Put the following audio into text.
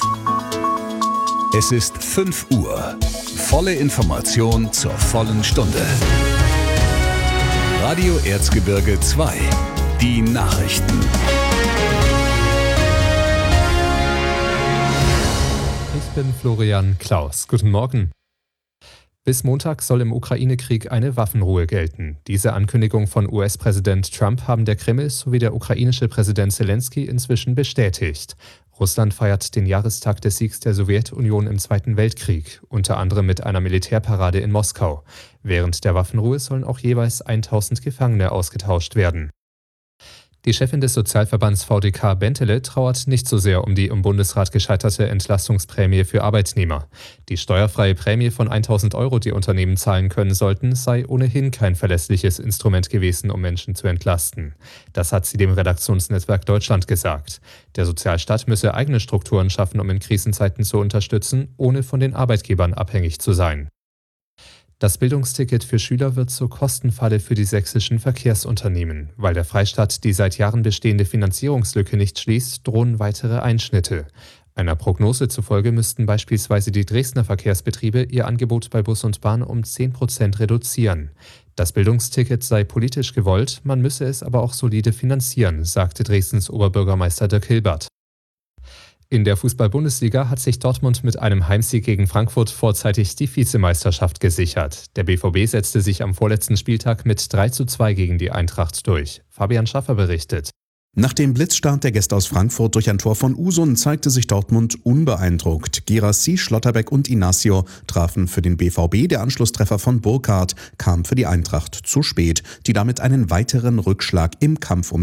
Es ist 5 Uhr. Volle Information zur vollen Stunde. Radio Erzgebirge 2. Die Nachrichten. Ich bin Florian Klaus. Guten Morgen. Bis Montag soll im Ukraine-Krieg eine Waffenruhe gelten. Diese Ankündigung von US-Präsident Trump haben der Kreml sowie der ukrainische Präsident Zelensky inzwischen bestätigt. Russland feiert den Jahrestag des Siegs der Sowjetunion im Zweiten Weltkrieg, unter anderem mit einer Militärparade in Moskau. Während der Waffenruhe sollen auch jeweils 1000 Gefangene ausgetauscht werden. Die Chefin des Sozialverbands VDK Bentele trauert nicht so sehr um die im Bundesrat gescheiterte Entlastungsprämie für Arbeitnehmer. Die steuerfreie Prämie von 1.000 Euro, die Unternehmen zahlen können sollten, sei ohnehin kein verlässliches Instrument gewesen, um Menschen zu entlasten. Das hat sie dem Redaktionsnetzwerk Deutschland gesagt. Der Sozialstaat müsse eigene Strukturen schaffen, um in Krisenzeiten zu unterstützen, ohne von den Arbeitgebern abhängig zu sein. Das Bildungsticket für Schüler wird zur Kostenfalle für die sächsischen Verkehrsunternehmen. Weil der Freistaat die seit Jahren bestehende Finanzierungslücke nicht schließt, drohen weitere Einschnitte. Einer Prognose zufolge müssten beispielsweise die Dresdner Verkehrsbetriebe ihr Angebot bei Bus und Bahn um 10% reduzieren. Das Bildungsticket sei politisch gewollt, man müsse es aber auch solide finanzieren, sagte Dresdens Oberbürgermeister Dirk Hilbert. In der Fußball-Bundesliga hat sich Dortmund mit einem Heimsieg gegen Frankfurt vorzeitig die Vizemeisterschaft gesichert. Der BVB setzte sich am vorletzten Spieltag mit 3:2 gegen die Eintracht durch. Fabian Schaffer berichtet. Nach dem Blitzstart der Gäste aus Frankfurt durch ein Tor von Usun zeigte sich Dortmund unbeeindruckt. Girassi, Schlotterbeck und Inacio trafen für den BVB. Der Anschlusstreffer von Burkhardt kam für die Eintracht zu spät, die damit einen weiteren Rückschlag im Kampf um